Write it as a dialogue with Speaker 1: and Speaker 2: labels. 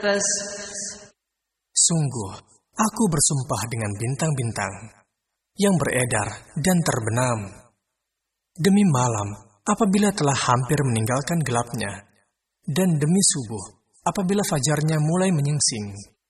Speaker 1: تنفس.
Speaker 2: Sungguh, aku bersumpah dengan bintang-bintang yang beredar dan terbenam. Demi malam, apabila telah hampir meninggalkan gelapnya, dan demi subuh, apabila fajarnya mulai menyingsing.